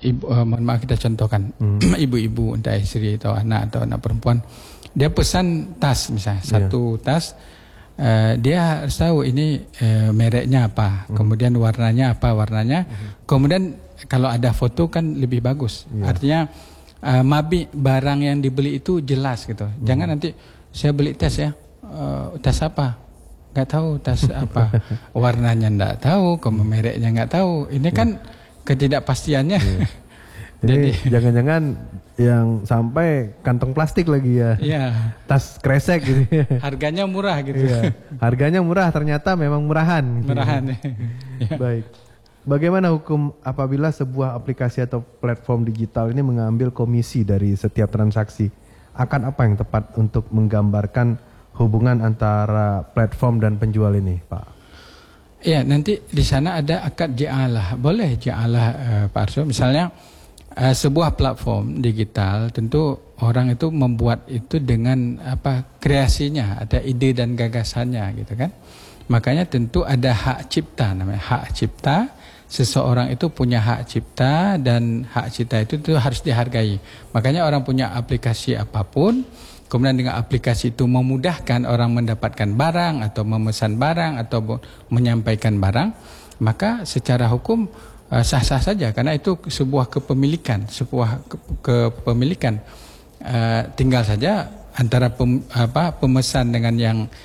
ibu, mohon maaf kita contohkan, ibu-ibu entah istri atau anak perempuan, dia pesan tas misalnya, satu tas, dia harus tahu ini mereknya apa, kemudian warnanya apa, kemudian kalau ada foto kan lebih bagus. Artinya mabik barang yang dibeli itu jelas gitu. Jangan nanti saya beli tas ya, tas apa? Nggak tahu tas apa, warnanya nggak tahu, kemudian mereknya nggak tahu. Ini kan ketidakpastiannya. Jadi jangan-jangan yang sampai kantong plastik lagi ya. Iya. Tas kresek gitu. Harganya murah gitu. Iya. Harganya murah, ternyata memang murahan. Murahan. Ya. Baik. Bagaimana hukum apabila sebuah aplikasi atau platform digital ini mengambil komisi dari setiap transaksi? Akan apa yang tepat untuk menggambarkan hubungan antara platform dan penjual ini, Pak? Iya, nanti di sana ada akad ja'alah. Boleh ja'alah, Pak Arso. Misalnya sebuah platform digital, tentu orang itu membuat itu dengan kreasinya, ada ide dan gagasannya gitu kan. Makanya tentu ada hak cipta, namanya hak cipta. Seseorang itu punya hak cipta, dan hak cipta itu harus dihargai. Makanya orang punya aplikasi apapun, kemudian dengan aplikasi itu memudahkan orang mendapatkan barang atau memesan barang atau menyampaikan barang, maka secara hukum sah-sah saja, karena itu sebuah kepemilikan, kepemilikan. Tinggal saja antara pemesan dengan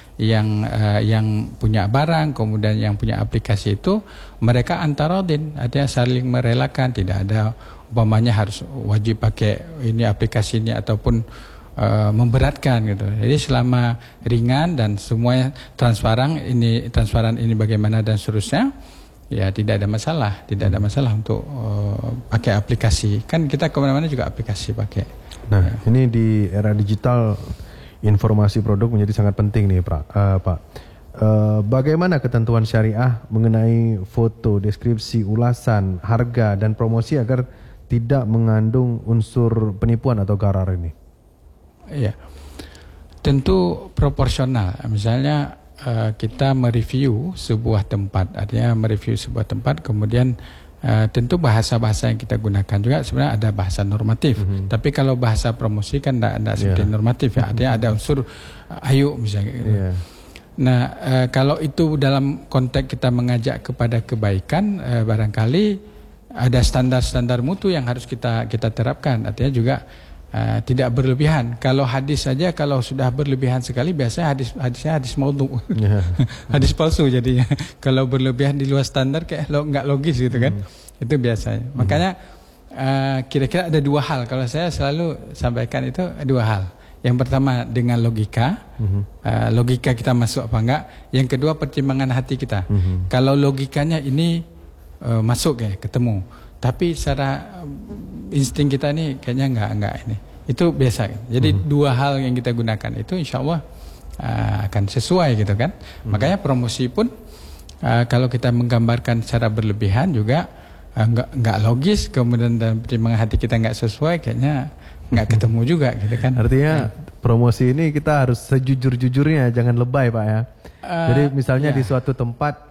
yang punya barang, kemudian yang punya aplikasi itu, mereka antarodin, artinya saling merelakan, tidak ada umpamanya harus wajib pakai ini aplikasi ini ataupun memberatkan gitu. Jadi selama ringan dan semuanya transparan ini bagaimana dan seterusnya, ya tidak ada masalah untuk pakai aplikasi. Kan kita kemana-mana juga aplikasi pakai. Nah, ini di era digital informasi produk menjadi sangat penting nih, Pak. Bagaimana ketentuan syariah mengenai foto, deskripsi, ulasan, harga dan promosi agar tidak mengandung unsur penipuan atau gharar ini? Iya, tentu proporsional. Misalnya kita mereview sebuah tempat, artinya mereview sebuah tempat, kemudian tentu bahasa-bahasa yang kita gunakan juga sebenarnya ada bahasa normatif. Tapi kalau bahasa promosi kan tidak seperti normatif ya, artinya ada unsur ayo misalnya. Gitu. Nah, kalau itu dalam konteks kita mengajak kepada kebaikan, barangkali ada standar-standar mutu yang harus kita terapkan. Artinya juga tidak berlebihan. Kalau hadis saja kalau sudah berlebihan sekali, biasanya hadisnya hadis maudhu. Hadis palsu jadinya. Kalau berlebihan di luar standar kayak nggak logis gitu kan. Itu biasanya. Makanya kira-kira ada dua hal. Kalau saya selalu sampaikan itu dua hal. Yang pertama dengan logika. Logika kita masuk apa enggak. Yang kedua pertimbangan hati kita. Kalau logikanya ini masuk ya, ketemu. Tapi secara insting kita ini kayaknya enggak ini. Itu biasa. Jadi dua hal yang kita gunakan itu insya Allah akan sesuai gitu kan. Makanya promosi pun kalau kita menggambarkan secara berlebihan juga enggak logis, kemudian dalam pertimbangan hati kita enggak sesuai, kayaknya enggak ketemu juga gitu kan. Artinya promosi ini kita harus sejujur-jujurnya, jangan lebay, Pak ya. Jadi misalnya di suatu tempat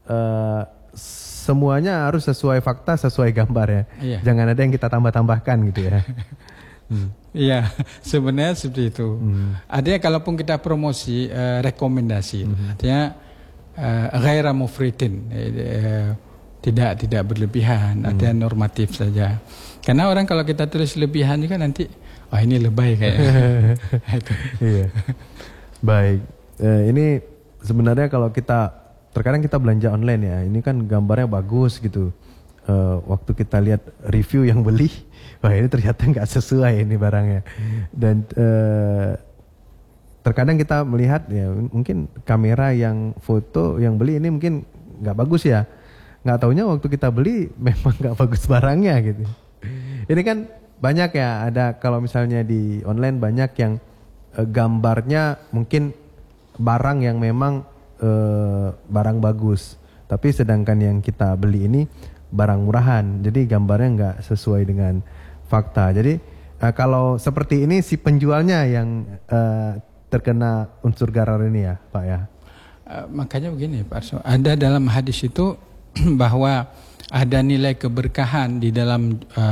semuanya harus sesuai fakta, sesuai gambar ya. Jangan ada yang kita tambah-tambahkan gitu ya. Iya, sebenarnya seperti itu. Artinya kalaupun kita promosi rekomendasi, artinya ghaira mufritin, tidak berlebihan, artinya normatif saja. Karena orang kalau kita tulis lebihan juga nanti, wah ini lebay kayaknya. Iya. Baik, ini sebenarnya kalau terkadang kita belanja online ya, ini kan gambarnya bagus gitu. Waktu kita lihat review yang beli, wah ini ternyata nggak sesuai ini barangnya. Dan terkadang kita melihat ya mungkin kamera yang foto yang beli ini mungkin nggak bagus ya. Nggak taunya waktu kita beli memang nggak bagus barangnya gitu. Ini kan banyak ya, ada kalau misalnya di online banyak yang gambarnya mungkin barang yang memang barang bagus, tapi sedangkan yang kita beli ini barang murahan, jadi gambarnya nggak sesuai dengan fakta. Jadi kalau seperti ini si penjualnya yang terkena unsur gharar ini ya, Pak ya. Makanya begini Pak Arso, ada dalam hadis itu bahwa ada nilai keberkahan di dalam